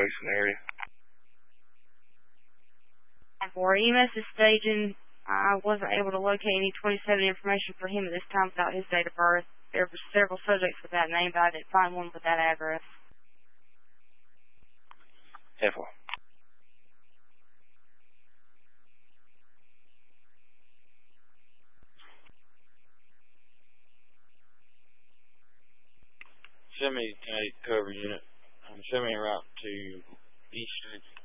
police in the area. For EMS is staging, I wasn't able to locate any 27 information for him at this time without his date of birth. There were several subjects with that name, but I didn't find one with that address. 10-4. Send me 10-8 cover unit. Send me a route to East Street.